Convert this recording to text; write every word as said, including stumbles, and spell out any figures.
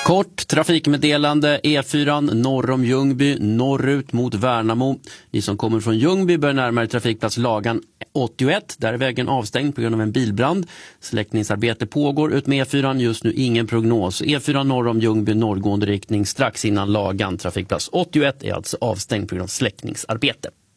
Kort trafikmeddelande E fyra norr om Ljungby, norrut mot Värnamo. Ni som kommer från Ljungby bör närmare trafikplats Lagan åttioett. Där är vägen avstängd på grund av en bilbrand. Släckningsarbete pågår ut med E fyra, just nu ingen prognos. E fyra norr om Ljungby, norrgående riktning strax innan Lagan. Trafikplats åttioett är alltså avstängd på grund av släckningsarbete.